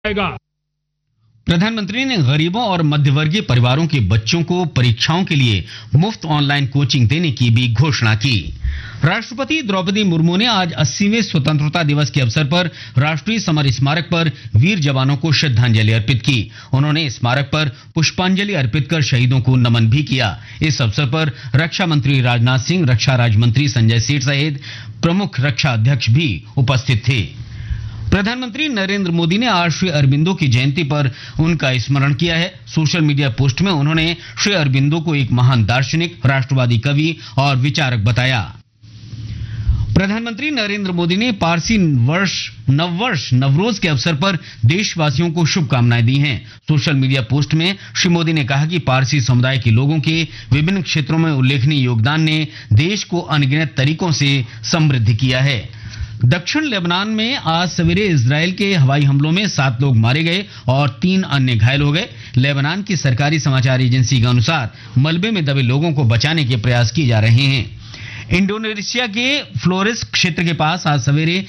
जाएगा। प्रधानमंत्री ने गरीबों और मध्यवर्गीय परिवारों के बच्चों को परीक्षाओं के लिए मुफ्त ऑनलाइन कोचिंग देने की भी घोषणा की। राष्ट्रपति द्रौपदी मुर्मू ने आज 80वें स्वतंत्रता दिवस के अवसर पर राष्ट्रीय समर स्मारक पर वीर जवानों को श्रद्धांजलि अर्पित की। उन्होंने स्मारक पर पुष्पांजलि अर्पित कर शहीदों को नमन भी किया। इस अवसर पर रक्षा मंत्री राजनाथ सिंह, रक्षा राज्य मंत्री संजय सेठ सहित प्रमुख रक्षा अध्यक्ष भी उपस्थित थे। प्रधानमंत्री नरेंद्र मोदी ने आज श्री अरबिंदो की जयंती पर उनका स्मरण किया है। सोशल मीडिया पोस्ट में उन्होंने श्री अरबिंदो को एक महान दार्शनिक, राष्ट्रवादी कवि और विचारक बताया। प्रधानमंत्री नरेंद्र मोदी ने पारसी नववर्ष नवरोज के अवसर पर देशवासियों को शुभकामनाएं दी हैं। सोशल मीडिया पोस्ट में श्री मोदी ने कहा कि पारसी समुदाय के लोगों के विभिन्न क्षेत्रों में उल्लेखनीय योगदान ने देश को अनगिनत तरीकों से समृद्ध किया है। दक्षिण लेबनान में आज सवेरे इजरायल के हवाई हमलों में 7 लोग मारे गए और 3 अन्य घायल हो गए। लेबनान की सरकारी समाचार एजेंसी के अनुसार मलबे में दबे लोगों को बचाने के प्रयास किए जा रहे हैं। इंडोनेशिया के फ्लोरेस क्षेत्र के पास आज सवेरे